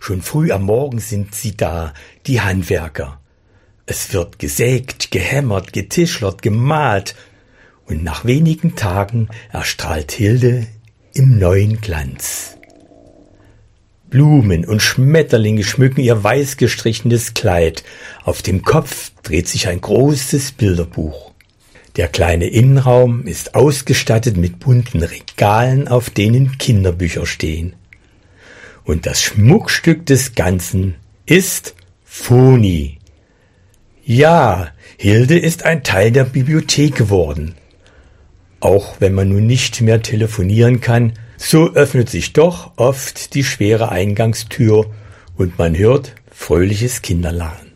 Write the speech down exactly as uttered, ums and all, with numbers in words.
Schon früh am Morgen sind sie da, die Handwerker. Es wird gesägt, gehämmert, getischlert, gemalt, und nach wenigen Tagen erstrahlt Hilde im neuen Glanz. Blumen und Schmetterlinge schmücken ihr weiß gestrichenes Kleid. Auf dem Kopf dreht sich ein großes Bilderbuch. Der kleine Innenraum ist ausgestattet mit bunten Regalen, auf denen Kinderbücher stehen. Und das Schmuckstück des Ganzen ist Phoni. Ja, Hilde ist ein Teil der Bibliothek geworden. Auch wenn man nun nicht mehr telefonieren kann, so öffnet sich doch oft die schwere Eingangstür und man hört fröhliches Kinderlachen.